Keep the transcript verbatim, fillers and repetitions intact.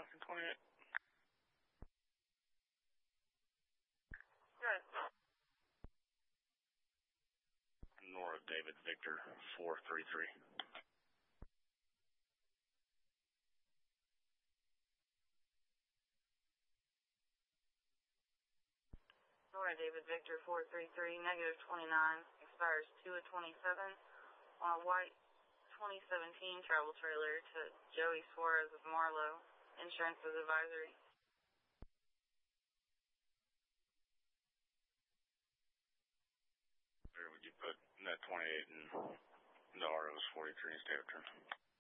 twenty-eight. Good. Nora David Victor four three three. Nora David Victor four three three, negative twenty-nine, expires two of twenty-seven on a white twenty seventeen travel trailer to Joey Suarez of Marlow. Insurance is advisory. Where would you put net twenty-eight and the R O is forty-three instead of ten?